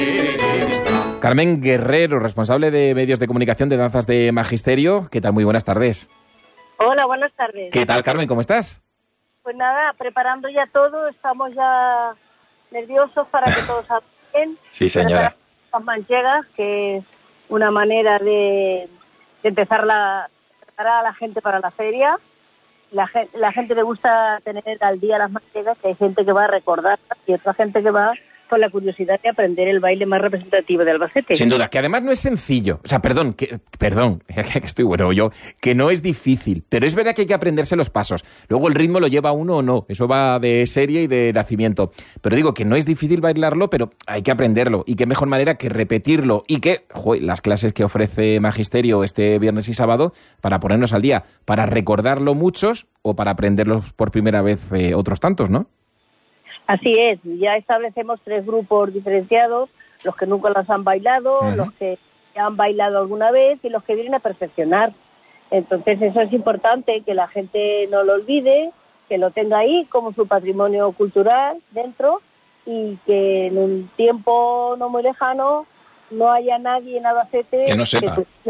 Carmen Guerrero, responsable de medios de comunicación de Danzas de Magisterio. ¿Qué tal? Muy buenas tardes. Hola, buenas tardes. ¿Qué tal, Carmen? ¿Cómo estás? Pues nada, preparando ya todo, estamos ya nerviosos para que todo salga bien. Sí, señora. Las manchegas, que es una manera de empezar preparar a la gente para la feria. La gente le gusta tener al día las manchegas, que hay gente que va a recordar y otra gente que va con la curiosidad de aprender el baile más representativo de Albacete. Sin duda, que además no es sencillo. O sea, perdón, que estoy bueno yo, que no es difícil, pero es verdad que hay que aprenderse los pasos. Luego el ritmo lo lleva uno o no, eso va de serie y de nacimiento. Pero digo que no es difícil bailarlo, pero hay que aprenderlo. Y qué mejor manera que repetirlo y que, las clases que ofrece Magisterio este viernes y sábado para ponernos al día, para recordarlo muchos o para aprenderlos por primera vez otros tantos, ¿no? Así es, ya establecemos 3 grupos diferenciados, los que nunca las han bailado, los que han bailado alguna vez y los que vienen a perfeccionar. Entonces eso es importante, que la gente no lo olvide, que lo tenga ahí como su patrimonio cultural dentro y que en un tiempo no muy lejano no haya nadie en Albacete que no sepa.